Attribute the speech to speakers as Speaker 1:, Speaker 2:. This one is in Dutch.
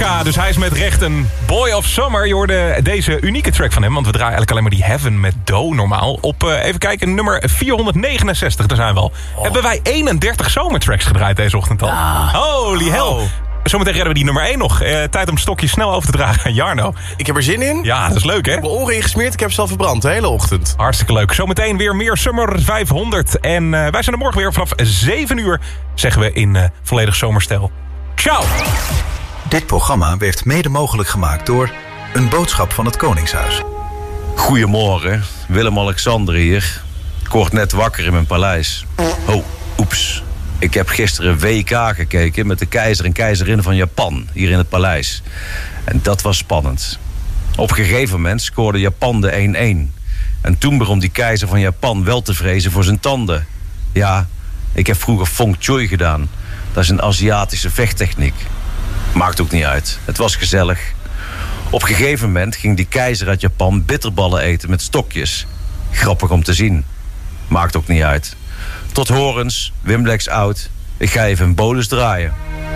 Speaker 1: Waka, dus hij is met recht een Boy of Summer. Je hoorde deze unieke track van hem, want we draaien eigenlijk alleen maar die Heaven met Do normaal. Op, even kijken, nummer 469, daar zijn we al. Hebben wij 31 zomertracks gedraaid deze ochtend al. Holy hell. Zometeen redden we die nummer 1 nog. Tijd om het stokje snel over te dragen aan Jarno.
Speaker 2: Ik heb er zin in.
Speaker 1: Ja, dat is leuk, hè?
Speaker 2: Ik heb mijn oren ingesmeerd, ik heb ze al verbrand de hele ochtend.
Speaker 1: Hartstikke leuk. Zometeen weer meer Summer 500. En wij zijn er morgen weer vanaf 7 uur, zeggen we in volledig zomerstijl. Ciao!
Speaker 3: Dit programma werd mede mogelijk gemaakt door een boodschap van het Koningshuis.
Speaker 4: Goedemorgen, Willem-Alexander hier. Ik word net wakker in mijn paleis. Oh, oeps. Ik heb gisteren WK gekeken met de keizer en keizerin van Japan hier in het paleis. En dat was spannend. Op een gegeven moment scoorde Japan de 1-1. En toen begon die keizer van Japan wel te vrezen voor zijn tanden. Ja, ik heb vroeger Feng Shui gedaan. Dat is een Aziatische vechttechniek. Maakt ook niet uit. Het was gezellig. Op een gegeven moment ging die keizer uit Japan bitterballen eten met stokjes. Grappig om te zien. Maakt ook niet uit. Tot horens, Wim Lex out. Ik ga even een bolus draaien.